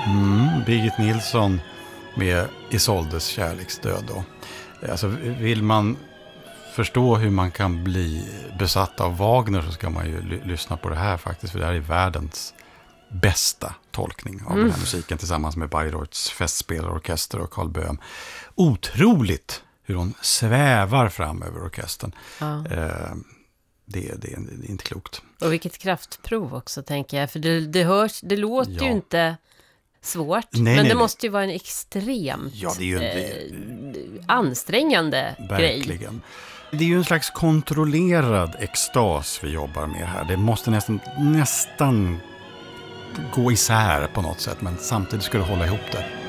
Birgit Nilsson med Isoldes kärleksdöd då. Alltså vill man förstå hur man kan bli besatt av Wagner så ska man ju lyssna på det här faktiskt. För det här är världens bästa tolkning av den här musiken tillsammans med Bayreuths festspelarorkester och Carl Böhm. Otroligt hur hon svävar fram över orkestern. Ja. Det är inte klokt. Och vilket kraftprov också, tänker jag. För det låter ju inte svårt, men det måste ju vara en extremt ansträngande grej. Verkligen. Det är ju en slags kontrollerad extas vi jobbar med här. Det måste nästan gå isär på något sätt, men samtidigt ska du hålla ihop det.